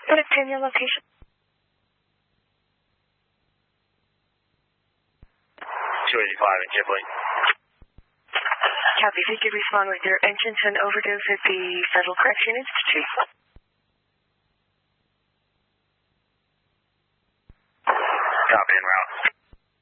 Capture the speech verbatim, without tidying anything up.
Can I obtain your location? two eighty-five in Ghibli. Copy. If you could respond with your entrance and overdose at the Federal Correction Institute.